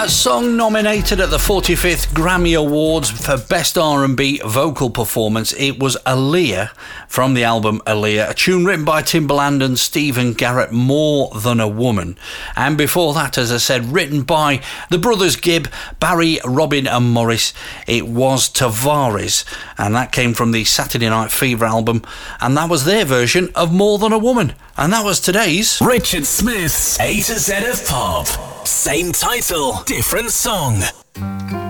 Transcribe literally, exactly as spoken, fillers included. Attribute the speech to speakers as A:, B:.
A: That song nominated at the forty-fifth Grammy Awards for Best R and B Vocal Performance. It was Aaliyah from the album Aaliyah, a tune written by Timbaland and Stephen Garrett, More Than a Woman. And before that, as I said, written by the brothers Gibb, Barry, Robin and Morris, it was Tavares, and that came from the Saturday Night Fever album, and that was their version of More Than a Woman. And that was today's
B: Richard Smith's A to Z of Pop. Same title, different song.